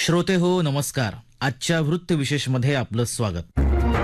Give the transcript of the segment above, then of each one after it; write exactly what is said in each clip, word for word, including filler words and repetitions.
श्रोते हो नमस्कार. आजच्या वृत्त विशेष मध्ये आपलं स्वागत.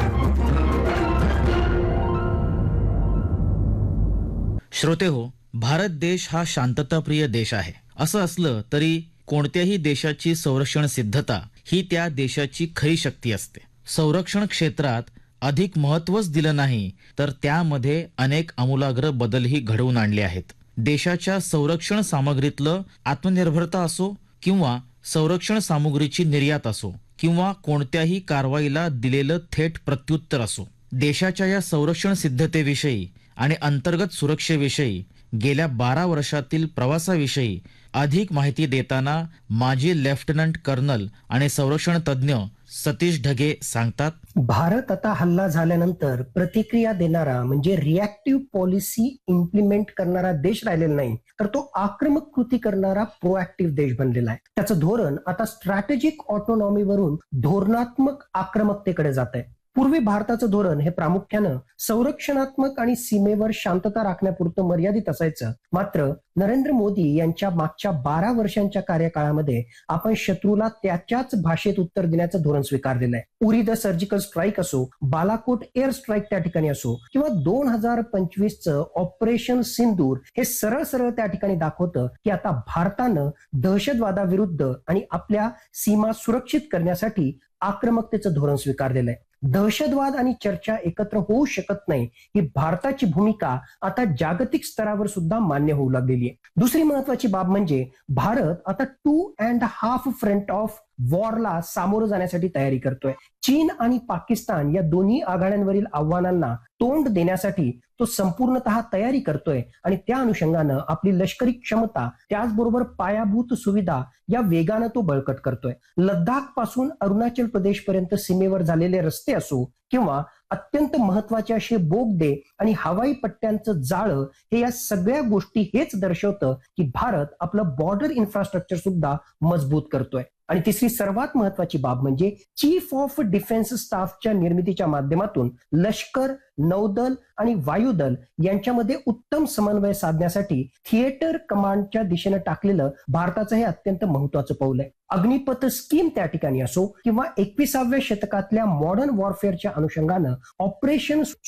श्रोते हो, भारत देश हा शांतताप्रिय देश आहे. असं असलं तरी कोणत्याही देशाची संरक्षण सिद्धता ही त्या देशाची खरी शक्ती असते. संरक्षण क्षेत्रात अधिक महत्त्वच दिलं नाही तर त्यामध्ये अनेक आमूलाग्र बदलही घडवून आणले आहेत. देशाच्या संरक्षण सामग्रीतलं आत्मनिर्भरता असो किंवा संरक्षण सामुग्रीची निर्यात असो किंवा कोणत्याही कारवाईला दिलेलं थेट प्रत्युत्तर असो, देशाच्या या संरक्षण सिद्धतेविषयी आणि अंतर्गत सुरक्षेविषयी गेल्या बारा वर्षातील प्रवासाविषयी अधिक माहिती देताना माजी लेफ्टनंट कर्नल आणि संरक्षण तज्ज्ञ सतीश ढगे सांगतात. भारत आता हल्ला झाल्यानंतर प्रतिक्रिया देणारा म्हणजे रिॲक्टिव्ह पॉलिसी इम्प्लिमेंट करणारा देश राहिलेला नाही, तर तो आक्रमक कृती करणारा प्रोएक्टिव्ह देश बनलेला आहे. त्याचं धोरण आता स्ट्रॅटेजिक ऑटोनॉमीवरून धोरणात्मक आक्रमकतेकडे जात आहे. पूर्वी भारताचं धोरण हे प्रामुख्यानं संरक्षणात्मक आणि सीमेवर शांतता राखण्यापुरतं मर्यादित असायचं. मात्र नरेंद्र मोदी यांच्या मागच्या बारा वर्षांच्या कार्यकाळामध्ये आपण शत्रूला त्याच्याच भाषेत उत्तर देण्याचं धोरण स्वीकारलेलं आहे. उरी द सर्जिकल स्ट्राईक असो, बालाकोट एअर स्ट्राईक त्या ठिकाणी असो किंवा दोन हजार पंचवीसचं ऑपरेशन सिंदूर, हे सरळ सरळ त्या ठिकाणी दाखवतं की आता भारतानं दहशतवादाविरुद्ध आणि आपल्या सीमा सुरक्षित करण्यासाठी आक्रमकतेचं धोरण स्वीकारलेलं आहे. दहशतवाद आणि चर्चा एकत्र होऊ शकत नाही ही भारताची भूमिका आता जागतिक स्तरावर सुद्धा मान्य होऊ लागलेली आहे. दुसरी महत्वाची बाब म्हणजे भारत आता two and half front of वॉरला सामोरं जाण्यासाठी तयारी करतोय. चीन आणि पाकिस्तान या दोन्ही आघाड्यांवरील आव्हानांना तोंड देण्यासाठी तो संपूर्णतः तयारी करतोय आणि त्या अनुषंगानं आपली लष्करी क्षमता त्याचबरोबर पायाभूत सुविधा या वेगानं तो बळकट करतोय. लद्दाख पासून अरुणाचल प्रदेश पर्यंत सीमेवर झालेले रस्ते असो किंवा अत्यंत महत्वाचे असे बोगदे आणि हवाई पट्ट्यांचं जाळं, हे या सगळ्या गोष्टी हेच दर्शवतं की भारत आपलं बॉर्डर इन्फ्रास्ट्रक्चर सुद्धा मजबूत करतोय. आणि तिसरी सर्वात महत्वाची बाब म्हणजे चीफ ऑफ डिफेन्स स्टाफच्या निर्मितीच्या माध्यमातून लष्कर, नौदल आणि वायुदल यांच्यामध्ये उत्तम समन्वय साधण्यासाठी थिएटर कमांडच्या दिशेनं टाकलेलं भारताचं हे अत्यंत महत्वाचं पाऊल आहे. अग्निपथ स्कीम त्या ठिकाणी असो किंवा एकविसाव्या शतकातल्या मॉडर्न वॉरफेअरच्या अनुषंगानं ऑपरेशन